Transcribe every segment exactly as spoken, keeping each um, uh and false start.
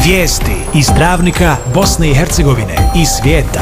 Vijesti iz Travnika, Bosne i Hercegovine i svijeta.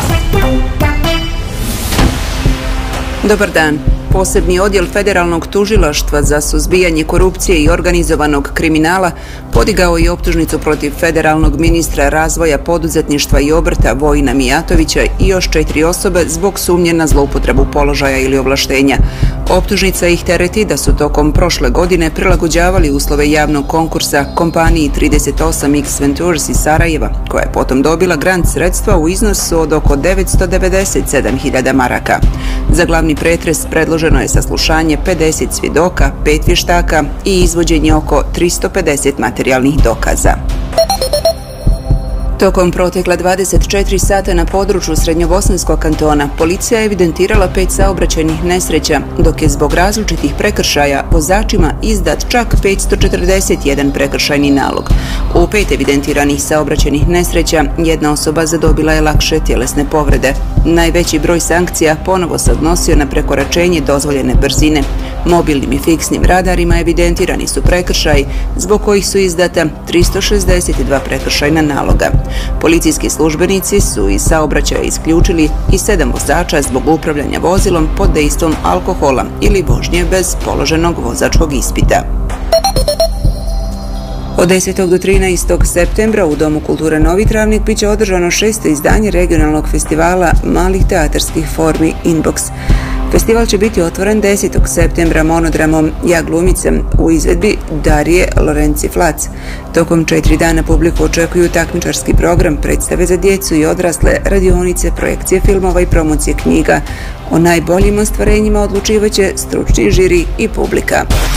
Dobar dan. Posebni odjel Federalnog tužilaštva za suzbijanje korupcije i organizovanog kriminala podigao je optužnicu protiv federalnog ministra razvoja, poduzetništva i obrta Vojina Mijatovića i još četiri osobe zbog sumnje na zloupotrebu položaja ili ovlaštenja. Optužnica ih tereti da su tokom prošle godine prilagođavali uslove javnog konkursa kompaniji trideset osam X Ventures iz Sarajeva, koja je potom dobila grant sredstva u iznosu od oko devetsto devedeset sedam hiljada maraka. Za glavni pretres predloženo je saslušanje pedeset svjedoka, pet vještaka i izvođenje oko tristo pedeset materijalnih dokaza. Tokom protekla dvadeset četiri sata na području Srednjobosanskog kantona policija je evidentirala pet saobraćajnih nesreća, dok je zbog različitih prekršaja vozačima izdat čak petsto četrdeset jedan prekršajni nalog. U pet evidentiranih saobraćajnih nesreća jedna osoba zadobila je lakše tjelesne povrede. Najveći broj sankcija ponovo se odnosio na prekoračenje dozvoljene brzine. Mobilnim i fiksnim radarima evidentirani su prekršaji zbog kojih su izdata tristo šezdeset dva prekršajna naloga. Policijski službenici su iz saobraćaja isključili i sedam vozača zbog upravljanja vozilom pod dejstvom alkohola ili vožnje bez položenog vozačkog ispita. Od desetog do trinaestog septembra u Domu kulture Novi Travnik biće održano šesto izdanje regionalnog festivala malih teatarskih formi Inbox. Festival će biti otvoren desetog septembra monodramom Ja glumicem u izvedbi Darije Lorenci-Flac. Tokom četiri dana publiku očekuju takmičarski program, predstave za djecu i odrasle, radionice, projekcije filmova i promocije knjiga. O najboljim ostvarenjima odlučivaće stručni žiri i publika.